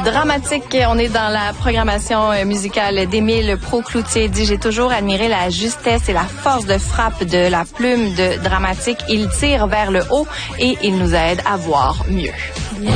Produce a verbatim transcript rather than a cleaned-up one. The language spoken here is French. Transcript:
Dramatique, on est dans la programmation musicale d'Émile Proucloutier. Il dit, j'ai toujours admiré la justesse et la force de frappe de la plume de Dramatique. Il tire vers le haut et il nous aide à voir mieux.